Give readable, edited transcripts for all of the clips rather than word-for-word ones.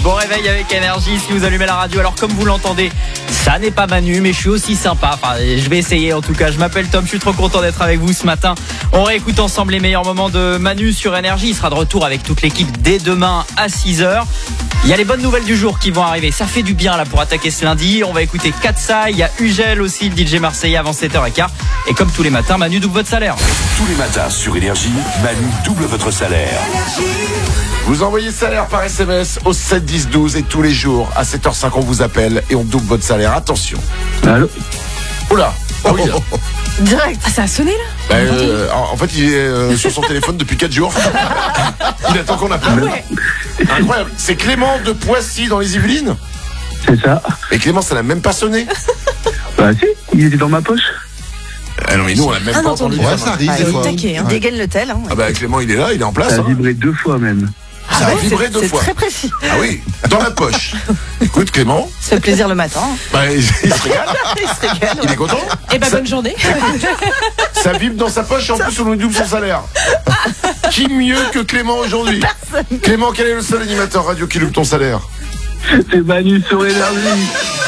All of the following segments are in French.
Bon réveil avec Énergie si vous allumez la radio. Alors comme vous l'entendez, ça n'est pas Manu, mais je suis aussi sympa. Enfin, je vais essayer en tout cas. Je m'appelle Tom, je suis trop content d'être avec vous ce matin. On réécoute ensemble les meilleurs moments de Manu sur Énergie. Il sera de retour avec toute l'équipe dès demain à 6h. Il y a les bonnes nouvelles du jour qui vont arriver. Ça fait du bien là pour attaquer ce lundi. On va écouter Katsai, il y a Ugel aussi, le DJ marseillais avant 7h15. Et comme tous les matins, Manu double votre salaire. Tous les matins sur Énergie, Manu double votre salaire. Vous envoyez salaire par SMS au 7 10 12 et tous les jours à 7h05 on vous appelle et on double votre salaire. Attention. Allô. Oula. Oh oui. Direct. Ah, ça a sonné là. En fait, il est sur son téléphone depuis 4 jours. Il attend qu'on appelle. Ah ouais. Incroyable. C'est Clément de Poissy dans les Yvelines. C'est ça. Et Clément, ça n'a même pas sonné. Bah si, il était dans ma poche. Ah non mais nous on l'a même pas entendu. Ouais, ça arrive des fois. Taquet, hein. Ouais. Dégaine le tel. Hein. Ah bah Clément il est là, il est en place. Ça a Hein. vibré 2 fois même. Ça a vibré 2 C'est fois. très précis. Ah oui, dans la poche. Écoute Clément, Ça fait plaisir le matin. bah, il se régale. Il se régale. Il est content. Eh ben Ça- bonne journée. Ça vibre dans sa poche et en plus on lui double son salaire. Qui mieux que Clément aujourd'hui? Clément, quel est le seul animateur radio qui double ton salaire? C'est Manu sur Énergie.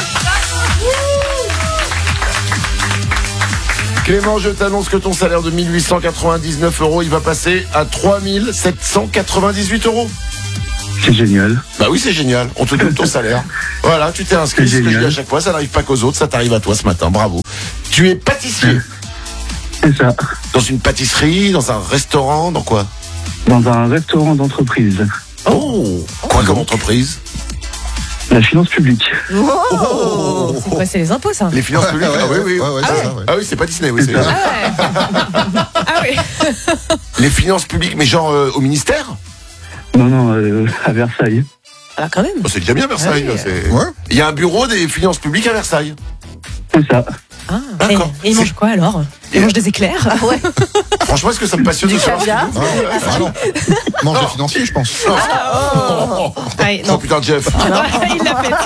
Clément, je t'annonce que ton salaire de 1899 €, il va passer à 3798 €. C'est génial. Bah oui, c'est génial. On te double ton salaire. Voilà, tu t'es inscrit. C'est C'est ce que je dis génial. à chaque fois. Ça n'arrive pas qu'aux autres. Ça t'arrive à toi ce matin. Bravo. Tu es pâtissier. C'est ça. Dans une pâtisserie, dans un restaurant, dans quoi? Dans un restaurant d'entreprise. Oh, quoi comme entreprise? La finance publique. Oh. C'est quoi, c'est les impôts ça? Les finances publiques. Ah oui, oui. Ouais, c'est ça, ouais. Ah oui, c'est pas Disney. Oui, c'est... Ah oui. Les finances publiques, mais genre au ministère? Non, à Versailles. Ah quand même. Oh, c'est déjà bien Versailles. Ah oui. Là, c'est... Ouais. Il y a un bureau des finances publiques à Versailles. C'est ça. Ah. D'accord. Et ils mangent quoi alors? Ils mangent des éclairs. Ah ouais. Franchement, est-ce que ça me passionne de savoir ce caviar. qu'ils font? Ah non. Mange financier, je pense. Oh, Ouais, oh non. putain, Jeff. Il l'a fait.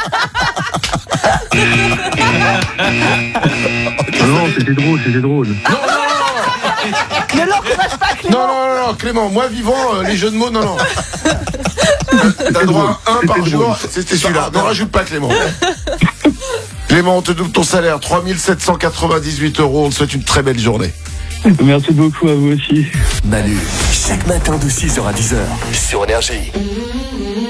Non, c'était drôle. Ne l'encourage pas, Clément. Non, Clément, moi vivant, les jeux de mots, non. T'as droit à un par C'était jour, drôle. c'était celui-là. Ne rajoute pas, Clément. Clément, on te double ton salaire, 3798 €. On te souhaite une très belle journée. Merci beaucoup à vous aussi. Manu, chaque matin de 6h à 10h sur Énergie.